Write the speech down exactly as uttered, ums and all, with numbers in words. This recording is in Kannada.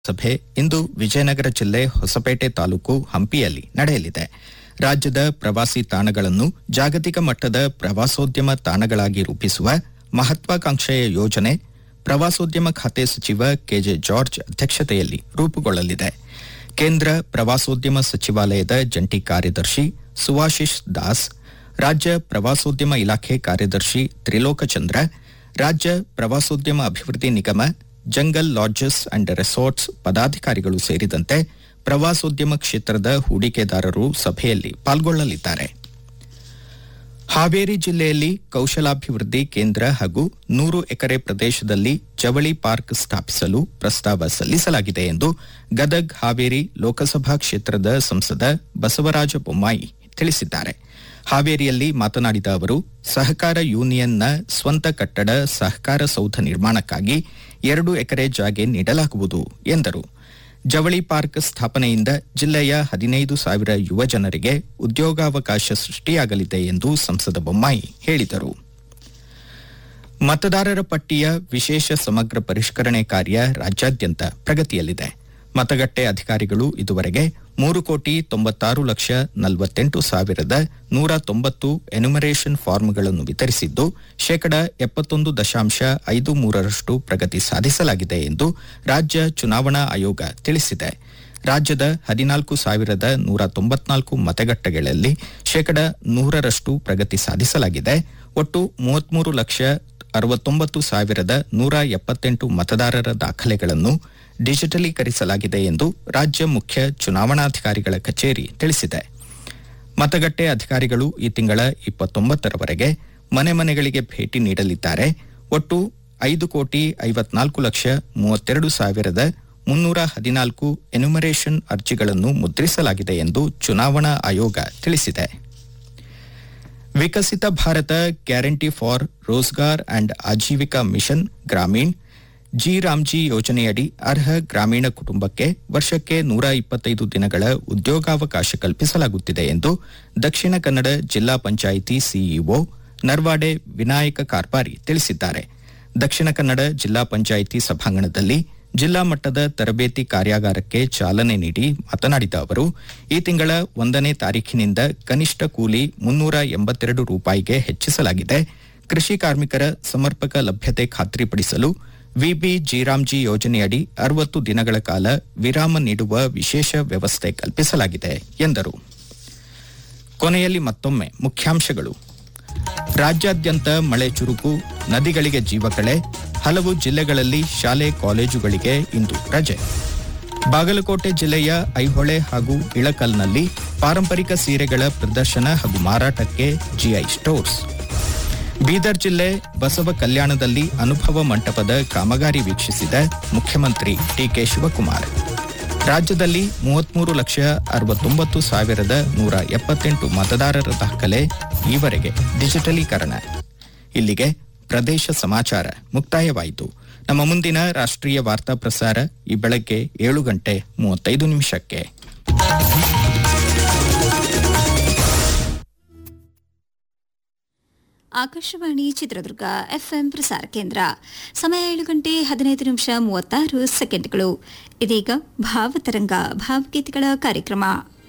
ಸಭೆ ಇಂದು ವಿಜಯನಗರ ಜಿಲ್ಲೆ ಹೊಸಪೇಟೆ ತಾಲೂಕು ಹಂಪಿಯಲ್ಲಿ ನಡೆಯಲಿದೆ. ರಾಜ್ಯದ ಪ್ರವಾಸಿ ತಾಣಗಳನ್ನು ಜಾಗತಿಕ ಮಟ್ಟದ ಪ್ರವಾಸೋದ್ಯಮ ತಾಣಗಳಾಗಿ ರೂಪಿಸುವ ಮಹತ್ವಾಕಾಂಕ್ಷೆಯ ಯೋಜನೆ ಪ್ರವಾಸೋದ್ಯಮ ಖಾತೆ ಸಚಿವ ಕೆಜೆ ಜಾರ್ಜ್ ಅಧ್ಯಕ್ಷತೆಯಲ್ಲಿ ರೂಪುಗೊಳ್ಳಲಿದೆ. ಕೇಂದ್ರ ಪ್ರವಾಸೋದ್ಯಮ ಸಚಿವಾಲಯದ ಜಂಟಿ ಕಾರ್ಯದರ್ಶಿ ಸುವಾಶಿಶ್ ದಾಸ್, ರಾಜ್ಯ ಪ್ರವಾಸೋದ್ಯಮ ಇಲಾಖೆ ಕಾರ್ಯದರ್ಶಿ ತ್ರಿಲೋಕಚಂದ್ರ, ರಾಜ್ಯ ಪ್ರವಾಸೋದ್ಯಮ ಅಭಿವೃದ್ಧಿ ನಿಗಮ, ಜಂಗಲ್ ಲಾಡ್ಜಸ್ ಅಂಡ್ ರೆಸಾರ್ಟ್ಸ್ ಪದಾಧಿಕಾರಿಗಳು ಸೇರಿದಂತೆ ಪ್ರವಾಸೋದ್ಯಮ ಕ್ಷೇತ್ರದ ಹೂಡಿಕೆದಾರರು ಸಭೆಯಲ್ಲಿ ಪಾಲ್ಗೊಳ್ಳಲಿದ್ದಾರೆ. ಹಾವೇರಿ ಜಿಲ್ಲೆಯಲ್ಲಿ ಕೌಶಲಾಭಿವೃದ್ಧಿ ಕೇಂದ್ರ ಹಾಗೂ ನೂರು ಎಕರೆ ಪ್ರದೇಶದಲ್ಲಿ ಜವಳಿ ಪಾರ್ಕ್ ಸ್ಥಾಪಿಸಲು ಪ್ರಸ್ತಾವ ಸಲ್ಲಿಸಲಾಗಿದೆ ಎಂದು ಗದಗ್ ಹಾವೇರಿ ಲೋಕಸಭಾ ಕ್ಷೇತ್ರದ ಸಂಸದ ಬಸವರಾಜ ಬೊಮ್ಮಾಯಿ ತಿಳಿಸಿದ್ದಾರೆ. ಹಾವೇರಿಯಲ್ಲಿ ಮಾತನಾಡಿದ ಅವರು, ಸಹಕಾರ ಯೂನಿಯನ್ನ ಸ್ವಂತ ಕಟ್ಟಡ ಸಹಕಾರ ಸೌಧ ನಿರ್ಮಾಣಕ್ಕಾಗಿ ಎರಡು ಎಕರೆ ಜಾಗೆ ನೀಡಲಾಗುವುದು ಎಂದರು. ಜವಳಿ ಪಾರ್ಕ್ ಸ್ಥಾಪನೆಯಿಂದ ಜಿಲ್ಲೆಯ ಹದಿನೈದು ಸಾವಿರ ಯುವ ಜನರಿಗೆ ಉದ್ಯೋಗಾವಕಾಶ ಸೃಷ್ಟಿಯಾಗಲಿದೆ ಎಂದು ಸಂಸದ ಬೊಮ್ಮಾಯಿ ಹೇಳಿದರು. ಮತದಾರರ ಪಟ್ಟಿಯ ವಿಶೇಷ ಸಮಗ್ರ ಪರಿಷ್ಕರಣೆ ಕಾರ್ಯ ರಾಜ್ಯಾದ್ಯಂತ ಪ್ರಗತಿಯಲ್ಲಿದೆ. ಮತಗಟ್ಟೆ ಅಧಿಕಾರಿಗಳು ಇದುವರೆಗೆ ಮೂರು ಕೋಟಿ ತೊಂಬತ್ತಾರು ಲಕ್ಷ ನಲವತ್ತೆಂಟು ಸಾವಿರದ ನೂರ ತೊಂಬತ್ತು ಎನ್ಯುಮರೇಷನ್ ಫಾರ್ಮ್ಗಳನ್ನು ವಿತರಿಸಿದ್ದು ಶೇಕಡ ಎಪ್ಪತ್ತೊಂದು ದಶಾಂಶ ಐದು ಮೂರರಷ್ಟು ಪ್ರಗತಿ ಸಾಧಿಸಲಾಗಿದೆ ಎಂದು ರಾಜ್ಯ ಚುನಾವಣಾ ಆಯೋಗ ತಿಳಿಸಿದೆ. ರಾಜ್ಯದ ಹದಿನಾಲ್ಕು ಸಾವಿರದ ನೂರ ತೊಂಬತ್ನಾಲ್ಕು ಮತಗಟ್ಟೆಗಳಲ್ಲಿ ಶೇಕಡ ನೂರರಷ್ಟು ಪ್ರಗತಿ ಸಾಧಿಸಲಾಗಿದೆ. ಒಟ್ಟು ಮೂವತ್ಮೂರು ಲಕ್ಷ ಅರವತ್ತೊಂಬತ್ತು ಸಾವಿರದ ನೂರ ಎಪ್ಪತ್ತೆಂಟು ಮತದಾರರ ದಾಖಲೆಗಳನ್ನು ಡಿಜಿಟಲೀಕರಿಸಲಾಗಿದೆ ಎಂದು ರಾಜ್ಯ ಮುಖ್ಯ ಚುನಾವಣಾಧಿಕಾರಿಗಳ ಕಚೇರಿ ತಿಳಿಸಿದೆ. ಮತಗಟ್ಟೆ ಅಧಿಕಾರಿಗಳು ಈ ತಿಂಗಳ ಇಪ್ಪತ್ತೊಂಬತ್ತರವರೆಗೆ ಮನೆ ಮನೆಗಳಿಗೆ ಭೇಟಿ ನೀಡಲಿದ್ದಾರೆ. ಒಟ್ಟು ಐದು ಕೋಟಿ ಐವತ್ನಾಲ್ಕು ಲಕ್ಷ ಮೂವತ್ತೆರಡು ಸಾವಿರದ ಮುನ್ನೂರ ಹದಿನಾಲ್ಕು ಎನ್ಯುಮರೇಷನ್ ಅರ್ಜಿಗಳನ್ನು ಮುದ್ರಿಸಲಾಗಿದೆ ಎಂದು ಚುನಾವಣಾ ಆಯೋಗ ತಿಳಿಸಿದೆ. ವಿಕಸಿತ Bharat guarantee for Rozgar and Aajeevika mission Gramin G Ramji ಯೋಜನೆಯಡಿ ಅರ್ಹ ಗ್ರಾಮೀಣ ಕುಟುಂಬಕ್ಕೆ ವರ್ಷಕ್ಕೆ ನೂರ ಇಪ್ಪತ್ತೈದು ದಿನಗಳ ಉದ್ಯೋಗಾವಕಾಶ ಕಲ್ಪಿಸಲಾಗುತ್ತಿದೆ ಎಂದು ದಕ್ಷಿಣ ಕನ್ನಡ ಜಿಲ್ಲಾ ಪಂಚಾಯಿತಿ ಸಿಇಒ ನರ್ವಾಡೆ ವಿನಾಯಕ ಕಾರ್ಪಾರಿ ತಿಳಿಸಿದ್ದಾರೆ. ದಕ್ಷಿಣ ಕನ್ನಡ ಜಿಲ್ಲಾ ಪಂಚಾಯಿತಿ ಸಭಾಂಗಣದಲ್ಲಿ ಜಿಲ್ಲಾ ಮಟ್ಟದ ತರಬೇತಿ ಕಾರ್ಯಾಗಾರಕ್ಕೆ ಚಾಲನೆ ನೀಡಿ ಮಾತನಾಡಿದ ಅವರು, ಈ ತಿಂಗಳ ಒಂದನೇ ತಾರೀಖಿನಿಂದ ಕನಿಷ್ಠ ಕೂಲಿ ಮುನ್ನೂರ ಎಂಬತ್ತೆರಡು ರೂಪಾಯಿಗೆ ಹೆಚ್ಚಿಸಲಾಗಿದೆ. ಕೃಷಿ ಕಾರ್ಮಿಕರ ಸಮರ್ಪಕ ಲಭ್ಯತೆ ಖಾತ್ರಿಪಡಿಸಲು ವಿಬಿ ಜಿರಾಮ್ಜಿ ಯೋಜನೆಯಡಿ ಅರವತ್ತು ದಿನಗಳ ಕಾಲ ವಿರಾಮ ನೀಡುವ ವಿಶೇಷ ವ್ಯವಸ್ಥೆ ಕಲ್ಪಿಸಲಾಗಿದೆ ಎಂದರು. ಕೊನೆಯಲ್ಲಿ ಮತ್ತೊಮ್ಮೆ ಮುಖ್ಯಾಂಶಗಳು. ರಾಜ್ಯಾದ್ಯಂತ ಮಳೆ ಚುರುಕು, ನದಿಗಳಿಗೆ ಜೀವಕಳೆ, ಹಲವು ಜಿಲ್ಲೆಗಳಲ್ಲಿ ಶಾಲೆ ಕಾಲೇಜುಗಳಿಗೆ ಇಂದು ರಜೆ. ಬಾಗಲಕೋಟೆ ಜಿಲ್ಲೆಯ ಐಹೊಳೆ ಹಾಗೂ ಇಳಕಲ್ನಲ್ಲಿ ಪಾರಂಪರಿಕ ಸೀರೆಗಳ ಪ್ರದರ್ಶನ ಹಾಗೂ ಮಾರಾಟಕ್ಕೆ ಜಿಐ ಸ್ಟೋರ್ಸ್. ಬೀದರ್ ಜಿಲ್ಲೆ ಬಸವ ಕಲ್ಯಾಣದಲ್ಲಿ ಅನುಭವ ಮಂಟಪದ ಕಾಮಗಾರಿ ವೀಕ್ಷಿಸಿದ ಮುಖ್ಯಮಂತ್ರಿ ಡಿಕೆ ಶಿವಕುಮಾರ್. ರಾಜ್ಯದಲ್ಲಿ ಮೂವತ್ಮೂರು ಲಕ್ಷ ಅರವತ್ತೊಂಬತ್ತು ಸಾವಿರದ ನೂರ ಎಪ್ಪತ್ತೆಂಟು ಮತದಾರರ ದಾಖಲೆ ಈವರೆಗೆ ಡಿಜಿಟಲೀಕರಣ. ಇಲ್ಲಿಗೆ ಪ್ರದೇಶ ಸಮಾಚಾರ ಮುಕ್ತಾಯವಾಯಿತು. ನಮ್ಮ ಮುಂದಿನ ರಾಷ್ಟ್ರೀಯ ವಾರ್ತಾ ಪ್ರಸಾರ ಈ ಬೆಳಗ್ಗೆ ಏಳು ಗಂಟೆ ಮೂವತ್ತೈದು ನಿಮಿಷಕ್ಕೆ. ಆಕಾಶವಾಣಿ ಚಿತ್ರದುರ್ಗ ಎಫ್ಎಂ ಪ್ರಸಾರ ಕೇಂದ್ರ. ಸಮಯ ಏಳು ಗಂಟೆ ಹದಿನೈದು ನಿಮಿಷ ಮೂವತ್ತಾರು ಸೆಕೆಂಡ್ಗಳು. ಇದೀಗ ಭಾವತರಂಗ ಭಾವಗೀತೆಗಳ ಕಾರ್ಯಕ್ರಮ.